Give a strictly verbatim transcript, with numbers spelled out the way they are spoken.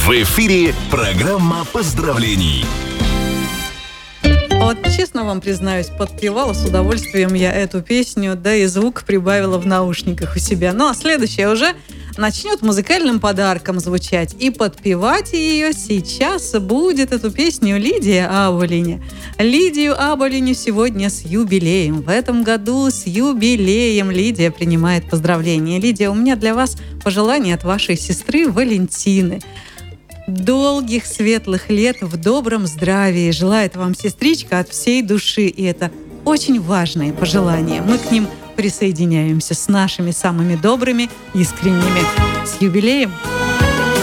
В эфире программа поздравлений. Вот честно вам признаюсь, подпевала с удовольствием я эту песню, да и звук прибавила в наушниках у себя. Ну а следующая уже начнет музыкальным подарком звучать. И подпевать ее сейчас будет эту песню Лидия Аболине. Лидию Аболиню сегодня с юбилеем. В этом году с юбилеем Лидия принимает поздравления. Лидия, у меня для вас пожелание от вашей сестры Валентины. Долгих светлых лет в добром здравии желает вам сестричка от всей души. И это очень важные пожелания. Мы к ним присоединяемся с нашими самыми добрыми, искренними. С юбилеем!